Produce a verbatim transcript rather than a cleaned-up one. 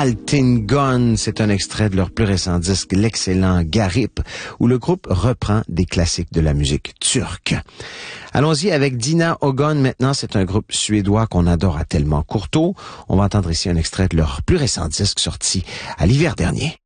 Altingon. C'est un extrait de leur plus récent disque, l'excellent Garip, où le groupe reprend des classiques de la musique turque. Allons-y avec Dina Ogon maintenant. C'est un groupe suédois qu'on adore à tellement courteau. On va entendre ici un extrait de leur plus récent disque sorti à l'hiver dernier.